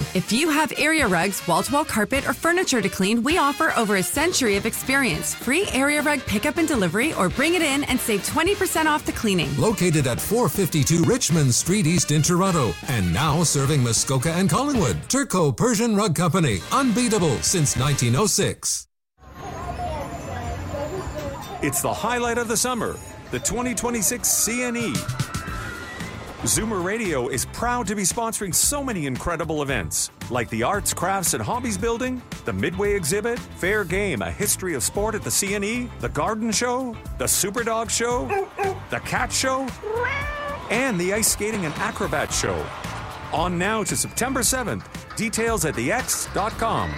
If you have area rugs, wall-to-wall carpet, or furniture to clean, we offer over a century of experience. Free area rug pickup and delivery, or bring it in and save 20% off the cleaning. Located at 452 Richmond Street East in Toronto, and now serving Muskoka and Collingwood. Turco Persian Rug Company, unbeatable since 1906. It's the highlight of the summer, the 2026 CNE. Zoomer Radio is proud to be sponsoring so many incredible events, like the Arts, Crafts, and Hobbies Building, the Midway Exhibit, Fair Game, a history of sport at the CNE, the Garden Show, the Superdog Show, the Cat Show, and the Ice Skating and Acrobat Show. On now to September 7th. Details at thex.com.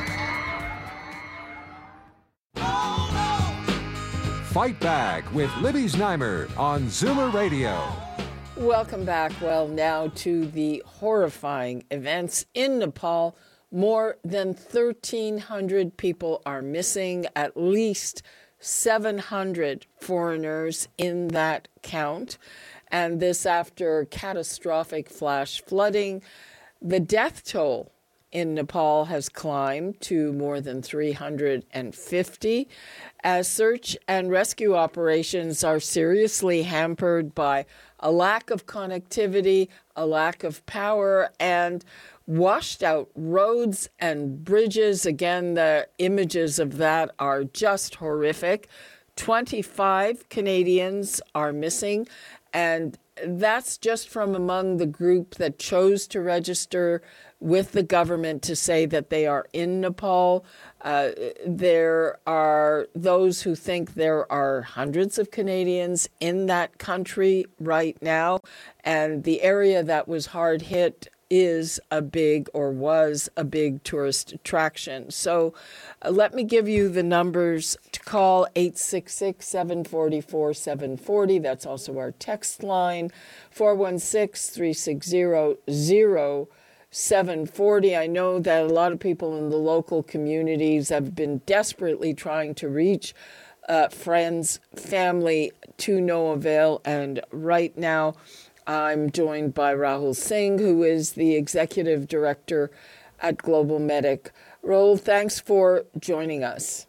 Fight Back with Libby Znaimer on Zoomer Radio. Welcome back. Well, now to the horrifying events in Nepal. More than 1,300 people are missing, at least 700 foreigners in that count. And this after catastrophic flash flooding. The death toll in Nepal has climbed to more than 350 as search and rescue operations are seriously hampered by a lack of connectivity, a lack of power, and washed out roads and bridges. Again, the images of that are just horrific. 25 Canadians are missing, and that's just from among the group that chose to register with the government to say that they are in Nepal. There are those who think there are hundreds of Canadians in that country right now, and the area that was hard hit is a big, or was a big, tourist attraction. So let me give you the numbers to call: 866-744-740. That's also our text line, 416-360-0740. I know that a lot of people in the local communities have been desperately trying to reach friends, family, to no avail. And right now, I'm joined by Rahul Singh, who is the executive director at Global Medic. Rahul, thanks for joining us.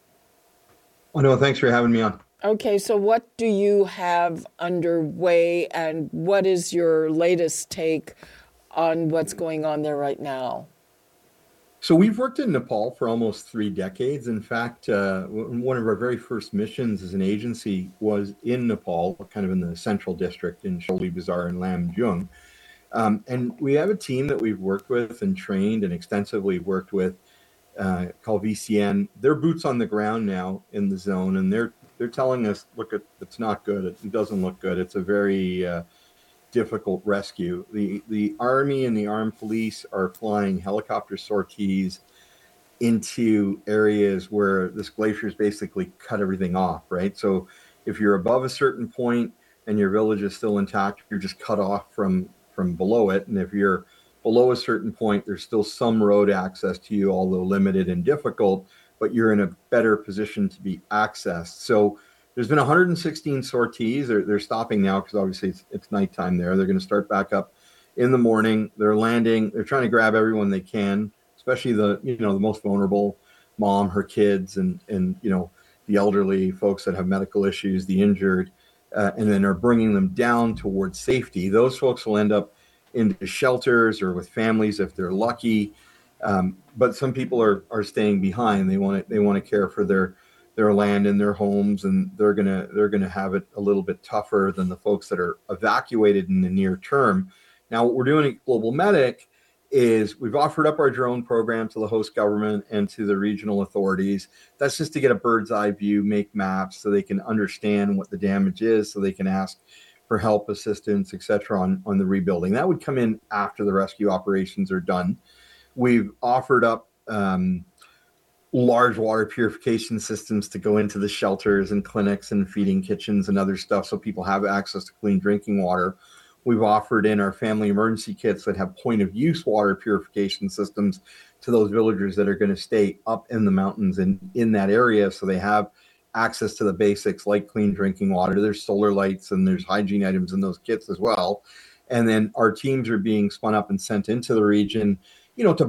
Oh, no, thanks for having me on. Okay, so what do you have underway, and what is your latest take on what's going on there right now? So we've worked in Nepal for almost 3 decades. In fact, one of our very first missions as an agency was in Nepal, kind of in the central district in Sholi Bazaar and Lamjung. And we have a team that we've worked with and trained and extensively worked with called VCN. They're boots on the ground now in the zone, and they're telling us, look, it's not good. It doesn't look good. It's a very difficult rescue. The Army and the armed police are flying helicopter sorties into areas where this glacier's basically cut everything off, right? So if you're above a certain point and your village is still intact, you're just cut off from below it. And if you're below a certain point, there's still some road access to you, although limited and difficult, but you're in a better position to be accessed. So there's been 116 sorties. They're stopping now because obviously it's nighttime there. They're going to start back up in the morning. They're landing. They're trying to grab everyone they can, especially the most vulnerable, mom, her kids, and the elderly folks that have medical issues, the injured, and then are bringing them down towards safety. Those folks will end up into shelters or with families if they're lucky. But some people are staying behind. They want to care for their land and their homes, and they're gonna have it a little bit tougher than the folks that are evacuated in the near term. Now, what we're doing at Global Medic is we've offered up our drone program to the host government and to the regional authorities. That's just to get a bird's eye view, make maps so they can understand what the damage is, so they can ask for help, assistance, etc. on the rebuilding. That would come in after the rescue operations are done. We've offered up large water purification systems to go into the shelters and clinics and feeding kitchens and other stuff so people have access to clean drinking water. We've offered in our family emergency kits that have point of use water purification systems to those villagers that are going to stay up in the mountains and in that area, so they have access to the basics like clean drinking water. There's solar lights and there's hygiene items in those kits as well. And then our teams are being spun up and sent into the region, to